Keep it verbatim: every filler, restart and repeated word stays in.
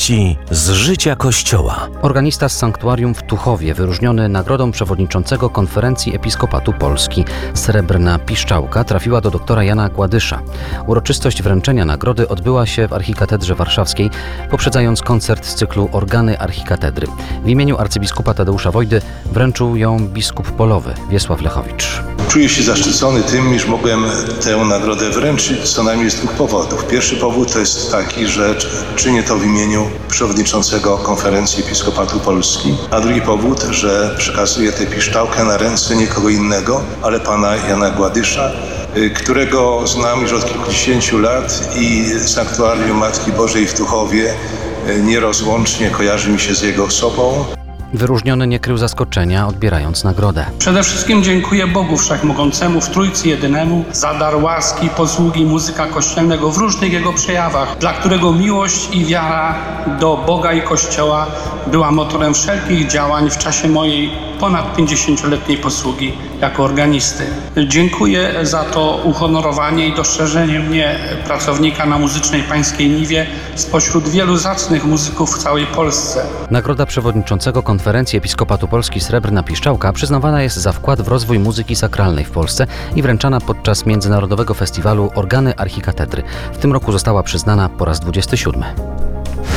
Opowieści z życia Kościoła. Organista z sanktuarium w Tuchowie, wyróżniony nagrodą przewodniczącego Konferencji Episkopatu Polski, Srebrna Piszczałka, trafiła do doktora Jana Gładysza. Uroczystość wręczenia nagrody odbyła się w Archikatedrze Warszawskiej, poprzedzając koncert z cyklu Organy Archikatedry. W imieniu arcybiskupa Tadeusza Wojdy wręczył ją biskup polowy Wiesław Lechowicz. Czuję się zaszczycony tym, iż mogłem tę nagrodę wręczyć co najmniej z dwóch powodów. Pierwszy powód to jest taki, że czynię to w imieniu przewodniczącego Konferencji Episkopatu Polski, a drugi powód, że przekazuję tę piszczałkę na ręce nikogo innego, ale pana Jana Gładysza, którego znam już od kilkudziesięciu lat i sanktuarium Matki Bożej w Tuchowie nierozłącznie kojarzy mi się z jego osobą. Wyróżniony nie krył zaskoczenia, odbierając nagrodę. Przede wszystkim dziękuję Bogu Wszechmogącemu w Trójcy Jedynemu za dar łaski, posługi muzyka kościelnego w różnych jego przejawach, dla którego miłość i wiara do Boga i Kościoła była motorem wszelkich działań w czasie mojej ponad pięćdziesięcioletniej posługi jako organisty. Dziękuję za to uhonorowanie i dostrzeżenie mnie, pracownika na Muzycznej Pańskiej Niwie, spośród wielu zacnych muzyków w całej Polsce. Nagroda przewodniczącego Konferencji Episkopatu Polski Srebrna Piszczałka przyznawana jest za wkład w rozwój muzyki sakralnej w Polsce i wręczana podczas Międzynarodowego Festiwalu Organy Archikatedry. W tym roku została przyznana po raz dwudziesty siódmy.